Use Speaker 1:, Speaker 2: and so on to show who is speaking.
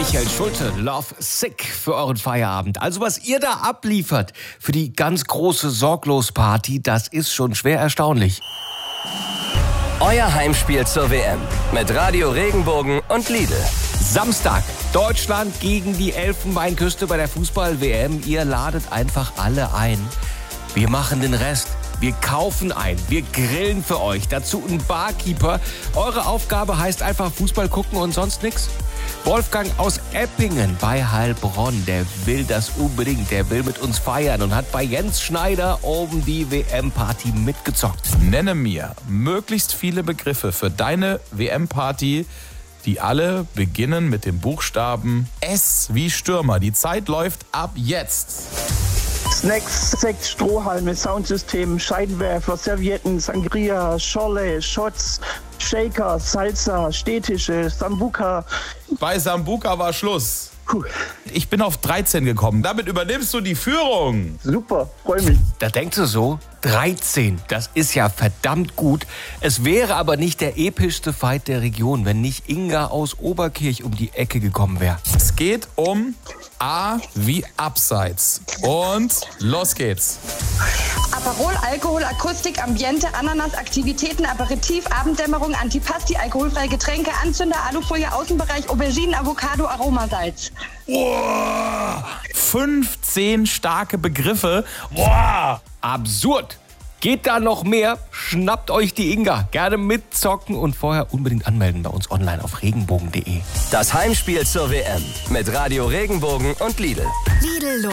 Speaker 1: Michael Schulte, Love Sick für euren Feierabend. Also was ihr da abliefert für die ganz große Sorglos-Party, das ist schon schwer erstaunlich.
Speaker 2: Euer Heimspiel zur WM mit Radio Regenbogen und Lidl.
Speaker 1: Samstag, Deutschland gegen die Elfenbeinküste bei der Fußball-WM. Ihr ladet einfach alle ein. Wir machen den Rest. Wir kaufen ein, wir grillen für euch. Dazu ein Barkeeper. Eure Aufgabe heißt einfach Fußball gucken und sonst nichts. Wolfgang aus Eppingen bei Heilbronn, der will das unbedingt. Der will mit uns feiern und hat bei Jens Schneider um die WM-Party mitgezockt.
Speaker 3: Nenne mir möglichst viele Begriffe für deine WM-Party, die alle beginnen mit dem Buchstaben S wie Stürmer. Die Zeit läuft ab jetzt.
Speaker 4: Snacks, Sekt, Strohhalme, Soundsystem, Scheinwerfer, Servietten, Sangria, Scholle, Shots, Shaker, Salsa, Stehtische, Sambuca.
Speaker 3: Bei Sambuca war Schluss.
Speaker 4: Puh.
Speaker 3: Ich bin auf 13 gekommen. Damit übernimmst du die Führung.
Speaker 4: Super, freue mich.
Speaker 1: Da denkst du so, 13, das ist ja verdammt gut. Es wäre aber nicht der epischste Fight der Region, wenn nicht Inga aus Oberkirch um die Ecke gekommen wäre.
Speaker 3: Es geht um A wie Abseits. Und los geht's.
Speaker 5: Aperol, Alkohol, Akustik, Ambiente, Ananas, Aktivitäten, Aperitif, Abenddämmerung, Antipasti, alkoholfreie Getränke, Anzünder, Alufolie, Außenbereich, Auberginen, Avocado, Aromasalz.
Speaker 3: Boah, 15 starke Begriffe. Boah.
Speaker 1: Absurd! Geht da noch mehr? Schnappt euch die Inga. Gerne mitzocken und vorher unbedingt anmelden bei uns online auf regenbogen.de.
Speaker 2: Das Heimspiel zur WM mit Radio Regenbogen und Lidl.
Speaker 6: Lidl